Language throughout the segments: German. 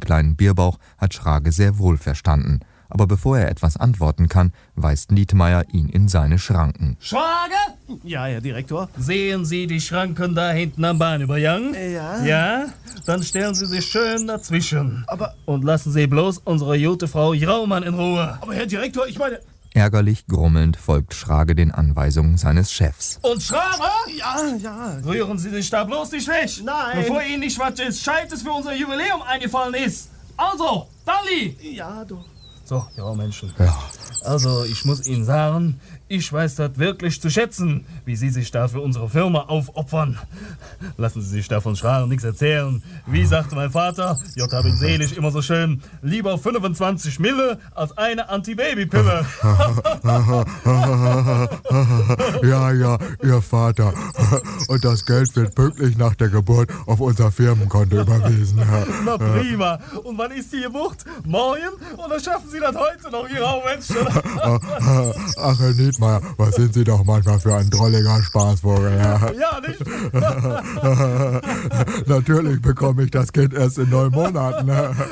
kleinen Bierbauch hat Schrage sehr wohl verstanden. Aber bevor er etwas antworten kann, weist Nietmeyer ihn in seine Schranken. Schrage? Ja, Herr Direktor. Sehen Sie die Schranken da hinten am Bahnübergang? Ja. Ja? Dann stellen Sie sich schön dazwischen. Aber... Und lassen Sie bloß unsere gute Frau Jaumann in Ruhe. Aber Herr Direktor, ich meine... Ärgerlich grummelnd folgt Schrage den Anweisungen seines Chefs. Und Schrage? Ja. Rühren Sie sich da bloß nicht weg. Nein. Bevor Ihnen nicht was Gescheites für unser Jubiläum eingefallen ist. Also, Dalli! Ja, doch. So, ja, Menschen. Ja. Also, ich muss Ihnen sagen, ich weiß das wirklich zu schätzen, wie Sie sich da für unsere Firma aufopfern. Lassen Sie sich da von Schrage nichts erzählen. Wie sagte mein Vater, J. hab ihn selig immer so schön, lieber 25 Mille als eine Antibabypille. Ja, Ihr Vater. Und das Geld wird pünktlich nach der Geburt auf unser Firmenkonto überwiesen. Na prima. Und wann ist die Geburt? Morgen? Oder schaffen Sie das heute noch, ihr Menschen? Ach, Herr Nietmeyer, was sind Sie doch manchmal für ein drolliger Spaßvogel. Ja, nicht? Natürlich bekomme ich das Kind erst in 9 Monaten.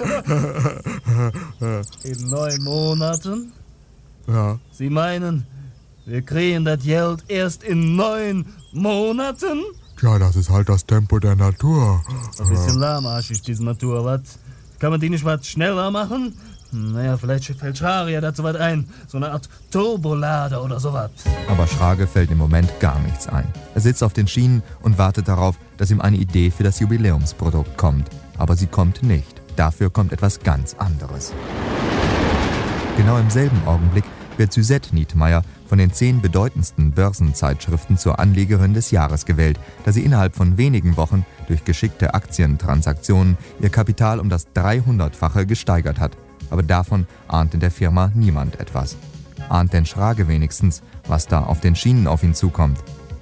In 9 Monaten? Ja. Sie meinen, wir kriegen das Geld erst in 9 Monaten? Tja, das ist halt das Tempo der Natur. Ein bisschen lahmarschig, diese Natur, was? Kann man die nicht was schneller machen? Naja, vielleicht fällt Schrage ja dazu was ein. So eine Art Turbolader oder sowas. Aber Schrage fällt im Moment gar nichts ein. Er sitzt auf den Schienen und wartet darauf, dass ihm eine Idee für das Jubiläumsprodukt kommt. Aber sie kommt nicht. Dafür kommt etwas ganz anderes. Genau im selben Augenblick wird Suzette Nietmeyer von den 10 bedeutendsten Börsenzeitschriften zur Anlegerin des Jahres gewählt, da sie innerhalb von wenigen Wochen durch geschickte Aktientransaktionen ihr Kapital um das 300-fache gesteigert hat. Aber davon ahnt in der Firma niemand etwas. Ahnt denn Schrage wenigstens, was da auf den Schienen auf ihn zukommt?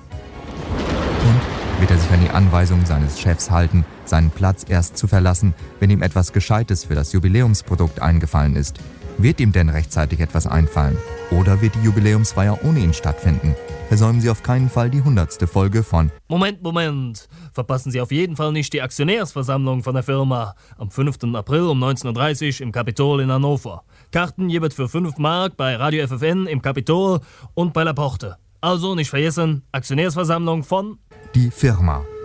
Und wird er sich an die Anweisung seines Chefs halten, seinen Platz erst zu verlassen, wenn ihm etwas Gescheites für das Jubiläumsprodukt eingefallen ist? Wird ihm denn rechtzeitig etwas einfallen? Oder wird die Jubiläumsfeier ohne ihn stattfinden? Versäumen Sie auf keinen Fall die 100. Folge von Moment. Verpassen Sie auf jeden Fall nicht die Aktionärsversammlung von der Firma. Am 5. April um 19:30 Uhr im Kapitol in Hannover. Karten gibt für 5 Mark bei Radio FFN im Kapitol und bei La Porte. Also nicht vergessen, Aktionärsversammlung von Die Firma.